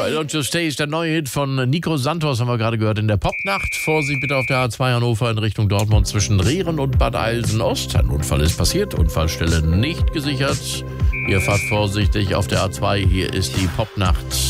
Don't You Stay ist der neue Hit von Nico Santos, haben wir gerade gehört, in der Popnacht. Vorsicht bitte auf der A2 Hannover in Richtung Dortmund zwischen Rehren und Bad Eilsen-Ost. Ein Unfall ist passiert, Unfallstelle nicht gesichert. Ihr fahrt vorsichtig auf der A2, hier ist die Popnacht.